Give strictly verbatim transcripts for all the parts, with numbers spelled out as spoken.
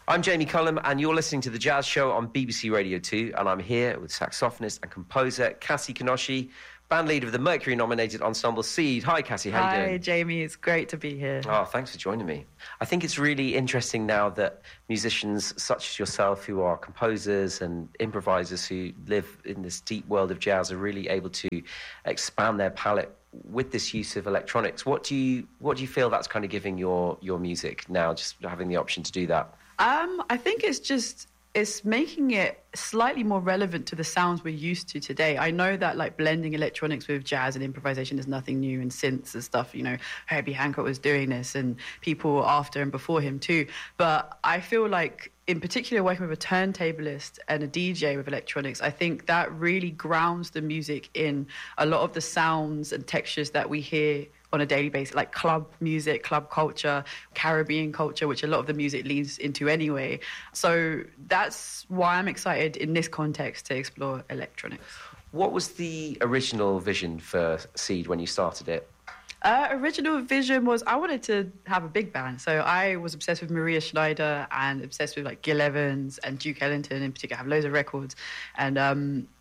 I'm Jamie Cullum, and you're listening to The Jazz Show on B B C Radio two, and I'm here with saxophonist and composer Cassie Kinoshi, band leader of the Mercury-nominated ensemble Seed. Hi, Cassie, how Hi, you doing? Hi, Jamie, it's great to be here. Oh, thanks for joining me. I think it's really interesting now that musicians such as yourself, who are composers and improvisers who live in this deep world of jazz, are really able to expand their palette with this use of electronics. What do you what do you feel that's kind of giving your, your music now, just having the option to do that? Um, I think it's just, it's making it slightly more relevant to the sounds we're used to today. I know that like blending electronics with jazz and improvisation is nothing new, and synths and stuff, you know, Herbie Hancock was doing this and people after and before him too. But I feel like in particular working with a turntablist and a D J with electronics, I think that really grounds the music in a lot of the sounds and textures that we hear on a daily basis, like club music, club culture, Caribbean culture, which a lot of the music leads into anyway. So that's why I'm excited in this context to explore electronics. What was the original vision for Seed when you started it? Uh, original vision was I wanted to have a big band. So I was obsessed with Maria Schneider and obsessed with like Gil Evans and Duke Ellington in particular. I have loads of records. And um,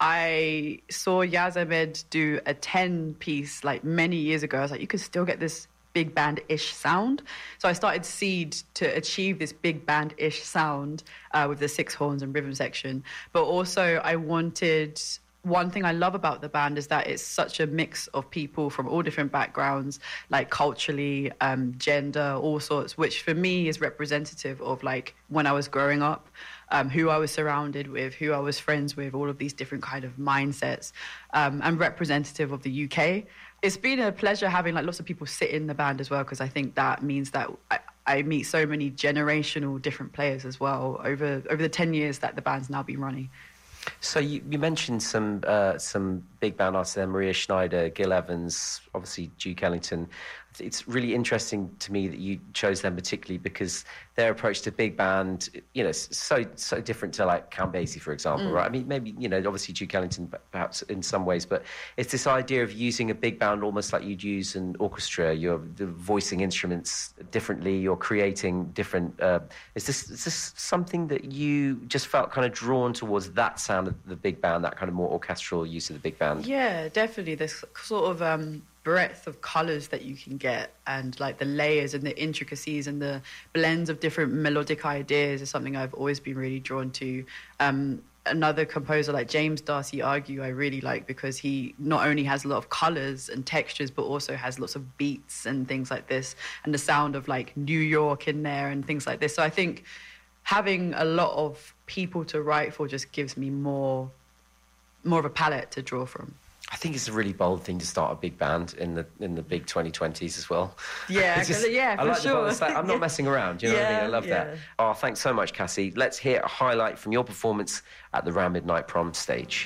I saw Yaz Ahmed do a ten-piece like many years ago. I was like, you could still get this big band-ish sound. So I started Seed to achieve this big band-ish sound uh, with the six horns and rhythm section. But also I wanted... One thing I love about the band is that it's such a mix of people from all different backgrounds, like culturally, um, gender, all sorts, which for me is representative of like when I was growing up, um, who I was surrounded with, who I was friends with, all of these different kind of mindsets, um, and representative of the U K. It's been a pleasure having like lots of people sit in the band as well, because I think that means that I, I meet so many generational different players as well over over the ten years that the band's now been running. So you, you mentioned some uh, some big band artists there, Maria Schneider, Gil Evans, obviously Duke Ellington. It's really interesting to me that you chose them particularly because their approach to big band, you know, so so different to like Count Basie, for example, mm. right? I mean, maybe, you know, obviously Duke Ellington perhaps in some ways, but it's this idea of using a big band almost like you'd use an orchestra. You're voicing instruments differently. You're creating different. Uh, is this is this something that you just felt kind of drawn towards that sound of the big band, that kind of more orchestral use of the big band? Yeah, definitely. This sort of um, breadth of colours that you can get, and like the layers and the intricacies and the blends of different melodic ideas is something I've always been really drawn to. Um, another composer like James D'Arcy Argue I really like, because he not only has a lot of colours and textures but also has lots of beats and things like this, and the sound of like New York in there and things like this. So I think having a lot of people to write for just gives me more more of a palette to draw from. I think it's a really bold thing to start a big band in the in the big twenty twenties as well. Yeah, just, yeah, for I like sure. The, I'm not yeah. messing around, you know yeah, what I mean? I love yeah. that. Oh, thanks so much, Cassie. Let's hear a highlight from your performance at the Round Midnight Prom stage.